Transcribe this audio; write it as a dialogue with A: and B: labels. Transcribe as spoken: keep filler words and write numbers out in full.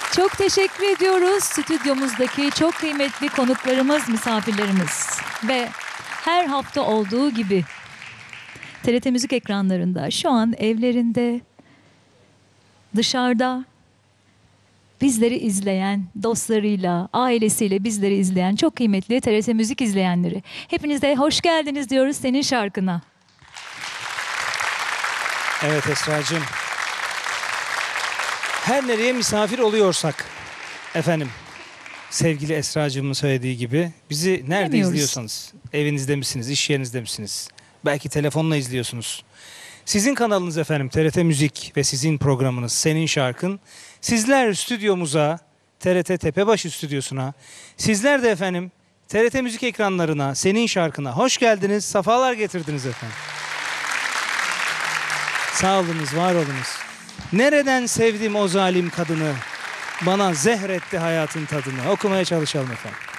A: Çok teşekkür ediyoruz stüdyomuzdaki çok kıymetli konuklarımız, misafirlerimiz ve her hafta olduğu gibi T R T Müzik ekranlarında, şu an evlerinde, dışarıda bizleri izleyen, dostlarıyla, ailesiyle bizleri izleyen çok kıymetli T R T Müzik izleyenleri. Hepinize hoş geldiniz diyoruz senin şarkına.
B: Evet Esra'cığım. Her nereye misafir oluyorsak efendim, sevgili Esra'cığımın söylediği gibi bizi nerede
A: Bilemiyoruz.
B: izliyorsanız, evinizde misiniz, iş yerinizde misiniz, belki telefonla izliyorsunuz. Sizin kanalınız efendim T R T Müzik ve sizin programınız Senin Şarkın. Sizler stüdyomuza, T R T Tepebaşı stüdyosuna, sizler de efendim T R T Müzik ekranlarına, Senin Şarkına hoş geldiniz, safalar getirdiniz efendim. Sağ olunuz, var olunuz. Nereden sevdim o zalim kadını, bana zehretti hayatın tadını. Okumaya çalışalım efendim.